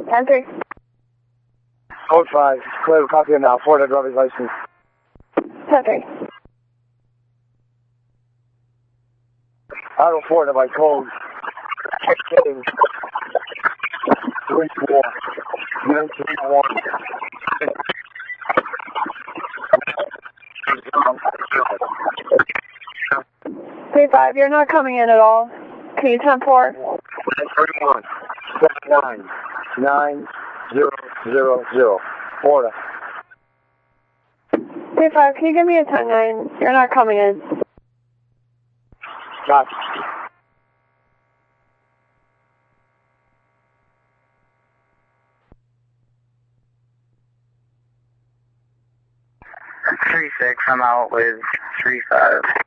10-3. Code 5, clear, copy it now. Florida driver's license. 10-3. Out of Florida by code. 34 931. 3-5, you're not coming in at all. Can you 10-4? 31 79 9000. Florida. 3-5, can you give me a 10-9? You're not coming in. Gotcha. Three 6, I'm out with 3-5.